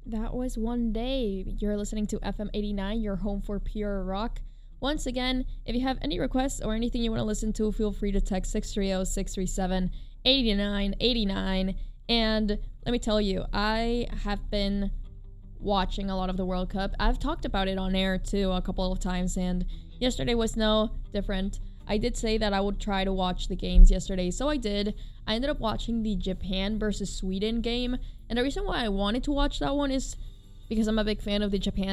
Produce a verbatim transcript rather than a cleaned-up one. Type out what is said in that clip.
That was one day. You're listening to F M eighty-nine, your home for pure rock. Once again, if you have any requests or anything you want to listen to, feel free to text six three zero, six three seven, eight nine eight nine. And let me tell you, I have been watching a lot of the World Cup. I've talked about it on air too a couple of times, and yesterday was no different. I did say that I would try to watch the games yesterday, so I did. I ended up watching the Japan versus Sweden game, and the reason why I wanted to watch that one is because I'm a big fan of the Japan